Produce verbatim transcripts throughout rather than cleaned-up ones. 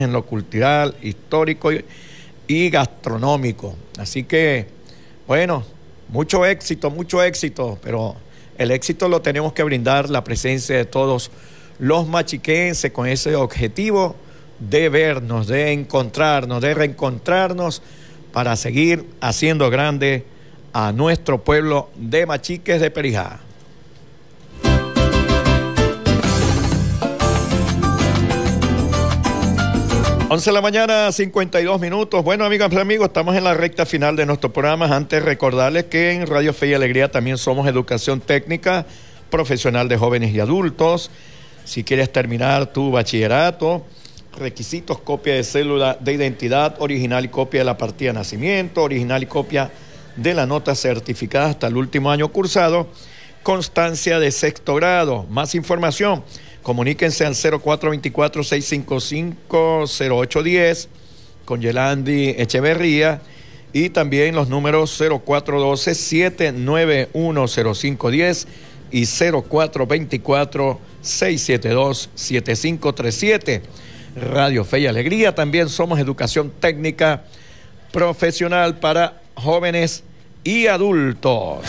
en lo cultural, histórico y, y gastronómico. Así que, bueno, mucho éxito, mucho éxito, pero el éxito lo tenemos que brindar la presencia de todos los machiquenses con ese objetivo de vernos, de encontrarnos, de reencontrarnos para seguir haciendo grande a nuestro pueblo de Machiques de Perijá. once de la mañana, cincuenta y dos minutos. Bueno, amigas y amigos, estamos en la recta final de nuestro programa. Antes recordarles que en Radio Fe y Alegría también somos educación técnica profesional de jóvenes y adultos. Si quieres terminar tu bachillerato, requisitos: copia de cédula de identidad original y copia de la partida de nacimiento, original y copia de la nota certificada hasta el último año cursado, constancia de sexto grado. Más información, comuníquense al cero cuatro veinticuatro, seiscientos cincuenta y cinco, cero ocho uno cero con Yelandi Echeverría, y también los números cero cuatro uno dos, siete nueve uno, cero cinco uno cero y cero cuatro veinticuatro, seiscientos setenta y dos, setenta y cinco treinta y siete. Radio Fe y Alegría, también somos educación técnica profesional para jóvenes y adultos.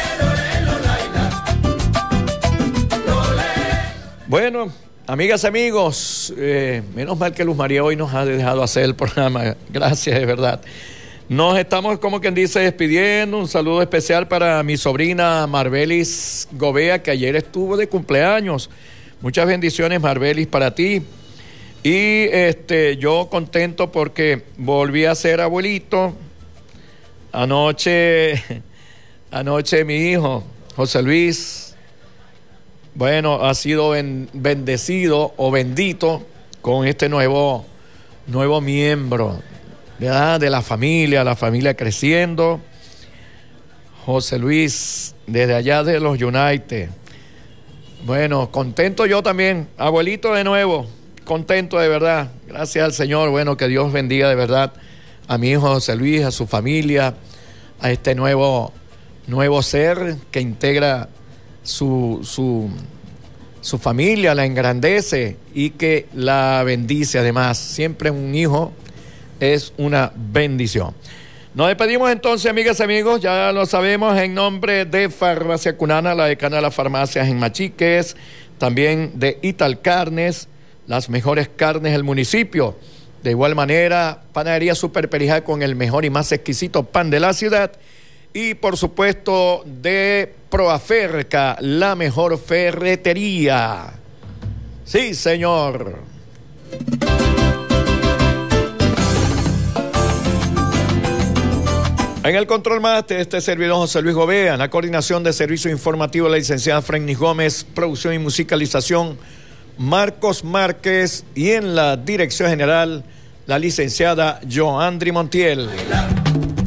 Bueno, amigas y amigos, eh, menos mal que Luz María hoy nos ha dejado hacer el programa. Gracias, de verdad. Nos estamos, como quien dice, despidiendo. Un saludo especial para mi sobrina Marbelis Gobea, que ayer estuvo de cumpleaños. Muchas bendiciones, Marbelis, para ti. Y este, yo contento porque volví a ser abuelito. Anoche, anoche mi hijo, José Luis, bueno, ha sido ben, bendecido o bendito con este nuevo, nuevo miembro, ¿verdad?, de la familia, la familia creciendo. José Luis, desde allá de los United. Bueno, contento yo también, abuelito de nuevo, contento de verdad. Gracias al Señor. Bueno, que Dios bendiga de verdad a mi hijo José Luis, a su familia, a este nuevo, nuevo ser que integra su, su, su familia, la engrandece y que la bendice además. Siempre un hijo es una bendición. Nos despedimos entonces, amigas y amigos, ya lo sabemos, en nombre de Farmacia Cunana, la decana de las farmacias en Machiques, también de Italcarnes, las mejores carnes del municipio. De igual manera, Panadería Super Perijá con el mejor y más exquisito pan de la ciudad. Y por supuesto, de Proaferca, la mejor ferretería. Sí, señor. En el control máster, este servidor José Luis Gobea, en la coordinación de servicio informativo, la licenciada Frenny Gómez, producción y musicalización, Marcos Márquez, y en la dirección general, la licenciada Joandri Montiel.